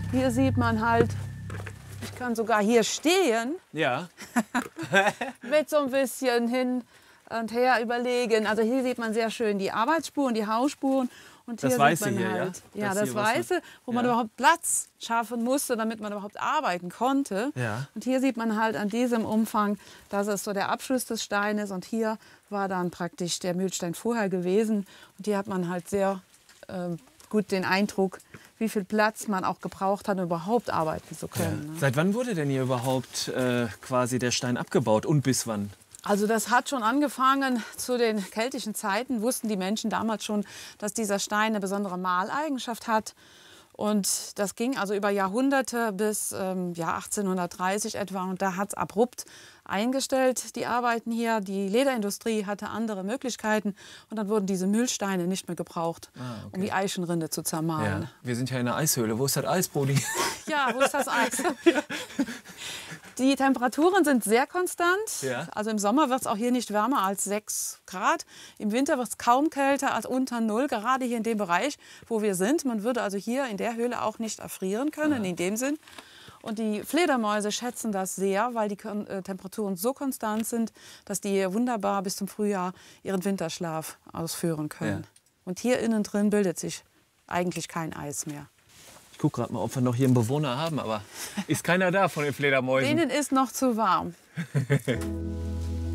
Hier sieht man halt, ich kann sogar hier stehen, Ja. mit so ein bisschen hin und her überlegen. Also hier sieht man sehr schön die Arbeitsspuren, die Hausspuren. Und hier Das sieht Weiße man hier, ja? halt, ja, Das das hier, was man- Weiße, wo man ja. überhaupt Platz schaffen musste, damit man überhaupt arbeiten konnte. Ja. Und hier sieht man halt an diesem Umfang, dass es so der Abschluss des Steines. Und hier war dann praktisch der Mühlstein vorher gewesen. Und hier hat man halt sehr gut den Eindruck, wie viel Platz man auch gebraucht hat, um überhaupt arbeiten zu können. Ne? Seit wann wurde denn hier überhaupt quasi der Stein abgebaut und bis wann? Also das hat schon angefangen zu den keltischen Zeiten, wussten die Menschen damals schon, dass dieser Stein eine besondere Mahleigenschaft hat. Und das ging also über Jahrhunderte bis 1830 etwa. Und da hat es abrupt eingestellt, die Arbeiten hier. Die Lederindustrie hatte andere Möglichkeiten. Und dann wurden diese Mühlsteine nicht mehr gebraucht, um die Eichenrinde zu zermahlen. Ja. Wir sind ja in der Eishöhle. Wo ist das Eis, Brody? Ja, wo ist das Eis? Die Temperaturen sind sehr konstant. Ja. Also im Sommer wird es auch hier nicht wärmer als 6 Grad. Im Winter wird es kaum kälter als unter 0, gerade hier in dem Bereich, wo wir sind. Man würde also hier in der Höhle auch nicht erfrieren können, in dem Sinn. Und die Fledermäuse schätzen das sehr, weil die Temperaturen so konstant sind, dass die wunderbar bis zum Frühjahr ihren Winterschlaf ausführen können. Ja. Und hier innen drin bildet sich eigentlich kein Eis mehr. Ich gucke gerade mal, ob wir noch hier einen Bewohner haben, aber ist keiner da von den Fledermäusen. Denen ist noch zu warm.